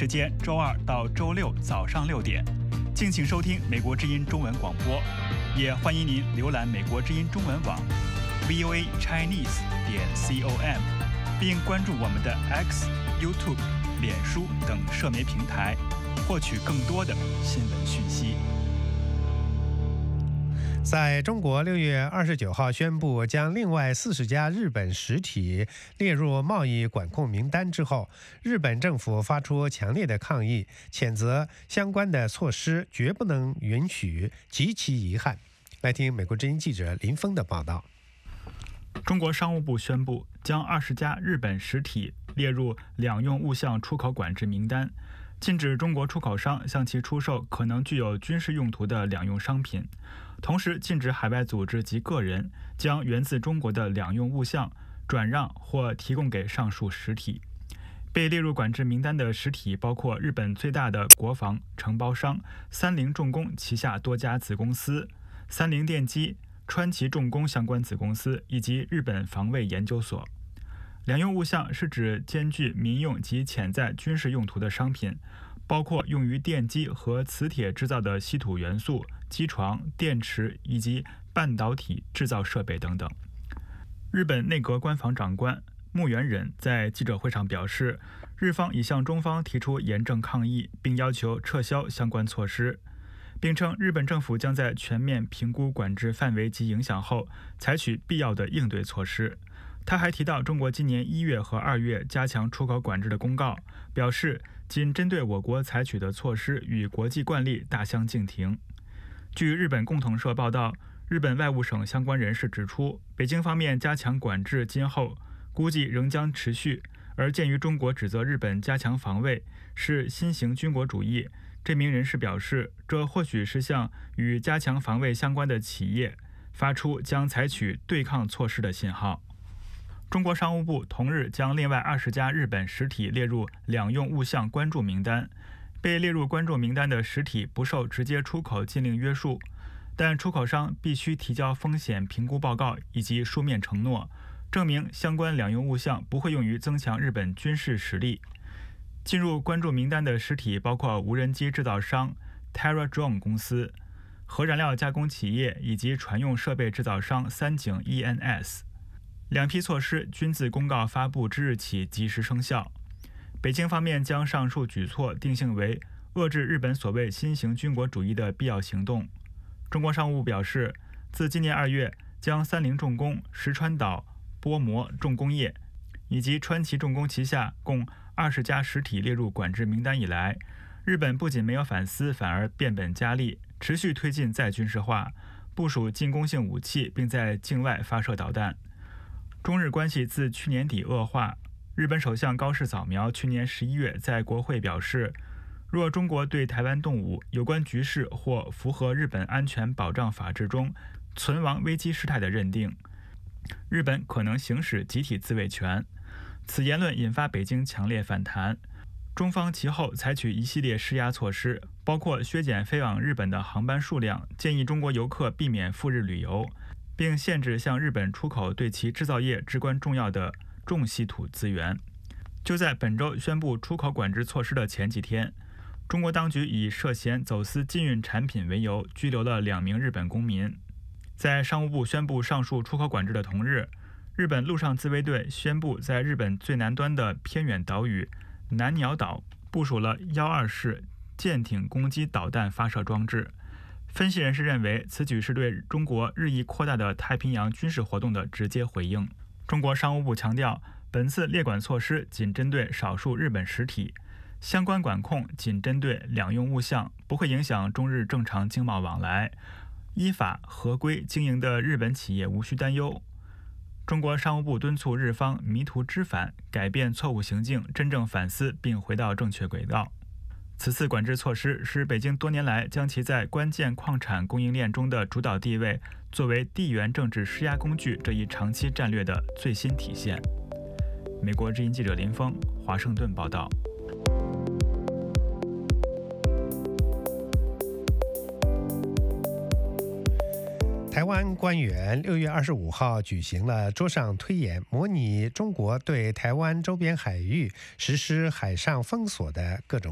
时间周二到周六早上6点，敬请收听美国之音中文广播，也欢迎您浏览美国之音中文网 voachinese.com， 并关注我们的 X、YouTube、脸书等社媒平台，获取更多的新闻讯息。 在中国6月29号宣布将另外40家日本实体列入贸易管控名单之后，日本政府发出强烈的抗议，谴责相关的措施绝不能允许，极其遗憾。来听美国之音记者林峰的报道。 中国商务部宣布将20家日本实体列入两用物项出口管制名单，禁止中国出口商向其出售可能具有军事用途的两用商品，同时禁止海外组织及个人将源自中国的两用物项转让或提供给上述实体。被列入管制名单的实体包括日本最大的国防承包商三菱重工旗下多家子公司、三菱电机、川崎重工相关子公司以及日本防卫研究所。两用物项是指兼具民用及潜在军事用途的商品，包括用于电机和磁铁制造的稀土元素、机床、电池以及半导体制造设备等等。日本内阁官房长官木原忍在记者会上表示，日方已向中方提出严正抗议，并要求撤销相关措施，并称日本政府将在全面评估管制范围及影响后，采取必要的应对措施。他还提到中国今年1月和2月加强出口管制的公告，表示仅针对我国采取的措施与国际惯例大相径庭。据日本共同社报道，日本外务省相关人士指出，北京方面加强管制今后估计仍将持续，而鉴于中国指责日本加强防卫是新型军国主义，这名人士表示，这或许是向与加强防卫相关的企业发出将采取对抗措施的信号。中国商务部同日将另外20家日本实体列入两用物项关注名单。被列入关注名单的实体不受直接出口禁令约束，但出口商必须提交风险评估报告以及书面承诺，证明相关两用物项不会用于增强日本军事实力。进入关注名单的实体包括无人机制造商 TerraDrone 公司、核燃料加工企业以及船用设备制造商三井 ENS。两批措施均自公告发布之日起即时生效。北京方面将上述举措定性为遏制日本所谓新型军国主义的必要行动。中国商务部表示，自今年2月将三菱重工、石川岛波摩重工业以及川崎重工旗下共20家实体列入管制名单以来，日本不仅没有反思，反而变本加厉，持续推进再军事化，部署进攻性武器，并在境外发射导弹。中日关系自去年底恶化，日本首相高市早苗去年11月在国会表示，若中国对台湾动武有关局势或符合日本安全保障法制中存亡危机事态的认定，日本可能行使集体自卫权。此言论引发北京强烈反弹，中方其后采取一系列施压措施，包括削减飞往日本的航班数量，建议中国游客避免赴日旅游，并限制向日本出口对其制造业至关重要的重稀土资源。就在本周宣布出口管制措施的前几天，中国当局以涉嫌走私禁运产品为由，拘留了2名日本公民。在商务部宣布上述出口管制的同日，日本陆上自卫队宣布在日本最南端的偏远岛屿南鸟岛部署了12式舰艇攻击导弹发射装置。分析人士认为，此举是对中国日益扩大的太平洋军事活动的直接回应。中国商务部强调，本次列管措施仅针对少数日本实体，相关管控仅针对两用物项，不会影响中日正常经贸往来，依法合规经营的日本企业无需担忧。中国商务部敦促日方迷途知返，改变错误行径，真正反思并回到正确轨道。此次管制措施是北京多年来将其在关键矿产供应链中的主导地位作为地缘政治施压工具这一长期战略的最新体现。美国之音记者林峰，华盛顿报道。 台湾官员6月25号举行了桌上推演，模拟中国对台湾周边海域实施海上封锁的各种